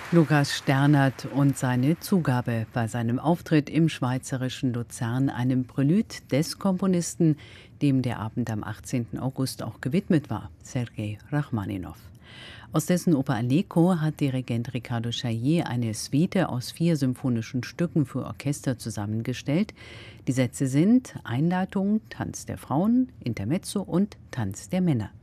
Lukas Sternert und seine Zugabe bei seinem Auftritt im schweizerischen Luzern, einem Prelude des Komponisten, dem der Abend am 18. August auch gewidmet war, Sergei Rachmaninow. Aus dessen Oper Aleko hat Dirigent Riccardo Chailly eine Suite aus 4 symphonischen Stücken für Orchester zusammengestellt. Die Sätze sind Einleitung, Tanz der Frauen, Intermezzo und Tanz der Männer.